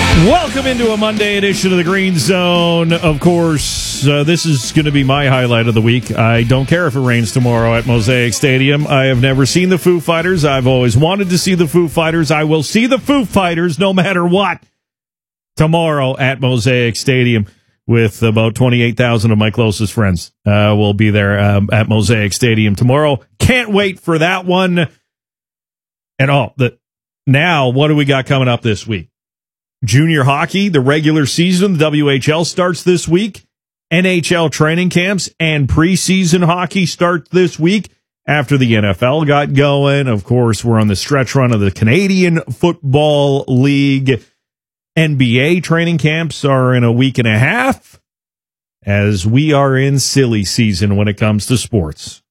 Welcome into a Monday edition of the Green Zone. Of course, this is going to be my highlight of the week. I don't care if it rains tomorrow at Mosaic Stadium. I have never seen the Foo Fighters. I've always wanted to see the Foo Fighters. I will see the Foo Fighters no matter what tomorrow at Mosaic Stadium with about 28,000 of my closest friends. We'll be there at Mosaic Stadium tomorrow. Can't wait for that one. And now, what do we got coming up this week? Junior hockey, the regular season, the WHL starts this week. NHL training camps and preseason hockey start this week after the NFL got going. Of course, we're on the stretch run of the Canadian Football League. NBA training camps are in a week and a half as we are in silly season when it comes to sports.